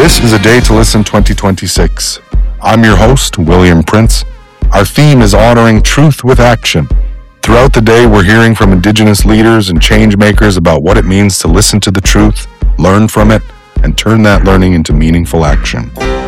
This is A Day to Listen 2026. I'm your host, William Prince. Our theme is honoring truth with action. Throughout the day, we're hearing from Indigenous leaders and change makers about what it means to listen to the truth, learn from it, and turn that learning into meaningful action.